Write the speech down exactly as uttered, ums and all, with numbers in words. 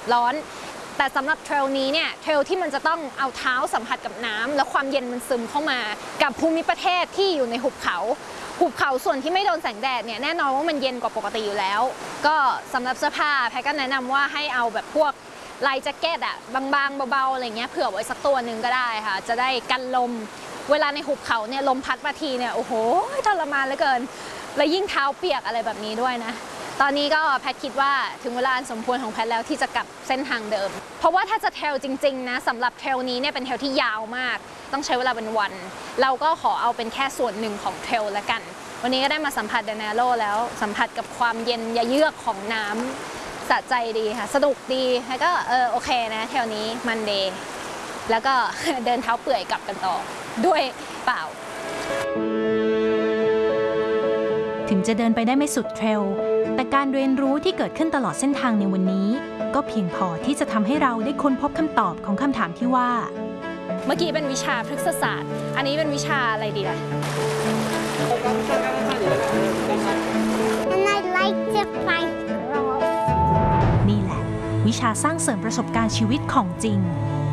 ร้อนแต่สำหรับเทรลนี้เนี่ยเทรลที่มันจะต้องเอาเท้าสัมผัสกับน้ำแล้วความเย็นมันซึมเข้ามากับภูมิประเทศที่อยู่ในหุบเขาหุบเขาส่วนที่ไม่โดนแสงแดดเนี่ยแน่นอนว่ามันเย็นกว่าปกติอยู่แล้วก็สำหรับเสื้อผ้าแพทก็แนะนำว่าให้เอาแบบพวกลายแจ็คเก็ตอะบางๆเบาๆอะไรเงี้ยเผื่อไว้สักตัวหนึ่งก็ได้ค่ะจะได้กันลมเวลาในหุบเขาเนี่ยลมพัดมาทีเนี่ยโอ้โหทรมานเหลือเกินและยิ่งเท้าเปียกอะไรแบบนี้ด้วยนะตอนนี้ก็แพทคิดว่าถึงเวลาสมควรของแพทแล้วที่จะกลับเส้นทางเดิมเพราะว่าถ้าจะเทรลจริงๆนะสำหรับเทรลนี้เนี่ยเป็นเทรลที่ยาวมากต้องใช้เวลาเป็นวันเราก็ขอเอาเป็นแค่ส่วนหนึ่งของเทรลละกันวันนี้ก็ได้มาสัมผัสเดนาโรแล้วสัมผัสกับความเย็นเยือกของน้ำสะใจดีค่ะสนุกดีแล้วก็เออโอเคนะเทรลนี้มันเดย์แล้วก็ เดินเท้าเปื่อยกลับกันต่อด้วยเปล่าถึงจะเดินไปได้ไม่สุดเทรลแต่การเรียนรู้ที่เกิดขึ้นตลอดเส้นทางในวันนี้ก็เพียงพอที่จะทำให้เราได้ค้นพบคำตอบของคำถามที่ว่าเมื่อกี้เป็นวิชาพฤกษศาสตร์อันนี้เป็นวิชาอะไรดีล่ะ And I like to find girls นี่แหละวิชาสร้างเสริมประสบการณ์ชีวิตของจริง